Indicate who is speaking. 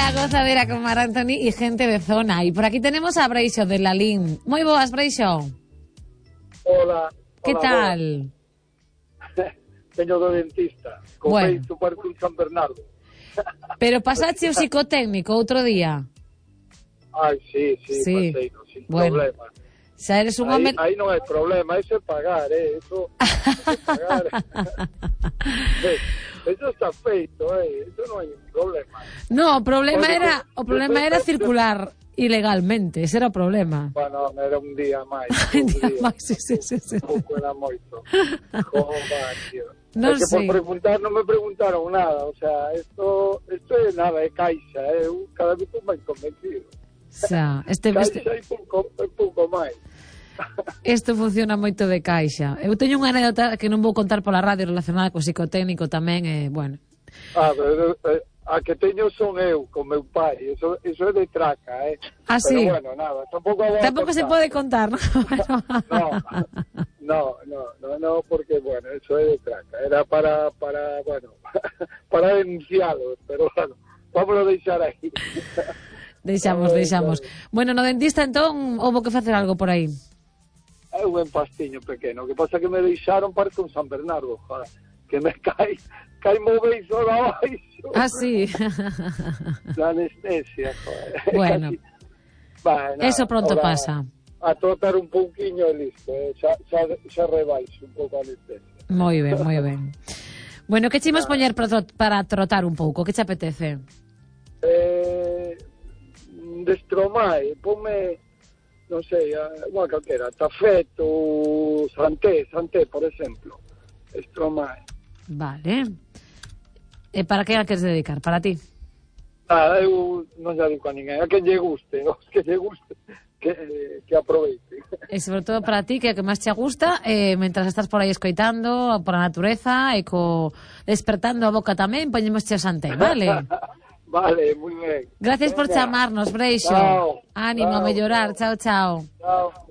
Speaker 1: La gozadera con Mar Anthony y gente de zona. Y por aquí tenemos a Breixo de Lalín. Moi boas, Breixo.
Speaker 2: Hola.
Speaker 1: Que tal?
Speaker 2: Teño do dentista. Con feito para un San Bernardo.
Speaker 1: Pero pasaste o psicotécnico outro día.
Speaker 2: Ai, sí, pasei, sin problema.
Speaker 1: Xa eres un home...
Speaker 2: Aí non hai problema, eso é pagar, eso é pagar. Eso está feito, eso non hai problema.
Speaker 1: No, o problema era circular ilegalmente, ese era o problema.
Speaker 2: Bueno, era un día máis.
Speaker 1: Un día máis, sí.
Speaker 2: Un pouco era moito. Joder, tío.
Speaker 1: Non
Speaker 2: es que
Speaker 1: sei.
Speaker 2: por preguntar non me preguntaron nada, o sea, esto é nada, é caixa, cada vez estou máis convencido.
Speaker 1: Xa,
Speaker 2: caixa é pouco máis.
Speaker 1: Isto funciona moito de caixa. Eu teño unha anécdota que non vou contar pola radio relacionada co psicotécnico tamén, bueno.
Speaker 2: Pero a que teño son eu, con meu pai, eso é de traca,
Speaker 1: Ah,
Speaker 2: pero
Speaker 1: sí?
Speaker 2: bueno, nada, tampouco
Speaker 1: se pode contar, ¿no?
Speaker 2: No, porque, bueno, eso é de traca, era para bueno, para denuncialos, pero bueno, vámonos a deixar aí.
Speaker 1: Deixamos. Bueno, no dentista, entón, houbo que facer algo por aí.
Speaker 2: É un empastiño pequeno, que pasa que me deixaron para con San Bernardo, joder, que me cae móveis solo abaixo.
Speaker 1: Ah, sí.
Speaker 2: La anestesia, joder.
Speaker 1: Bueno,
Speaker 2: nada,
Speaker 1: eso pronto pasa.
Speaker 2: A trotar un pouquiño e listo, xa rebaixo un pouco a anestesia.
Speaker 1: Moi ben. Bueno, que che imos poñer para trotar un pouco? Que che apetece?
Speaker 2: De Stromae, ponme, non sei, unha calquera, Tafet ou Santé, por exemplo. Stromae.
Speaker 1: Vale. E para que a queres dedicar? Para ti?
Speaker 2: Eu non lle digo a ninguén, a quen lle guste, que aproveite.
Speaker 1: E sobre todo para ti, que é o que máis che gusta, mentras estás por aí escoitando por a natureza e despertando a boca tamén, poñemos che o Santé, vale?
Speaker 2: Vale, moi ben.
Speaker 1: Gracias por chamarnos, Breixo.
Speaker 2: Chao.
Speaker 1: Ánimo a mellorar, chao.
Speaker 2: Chao.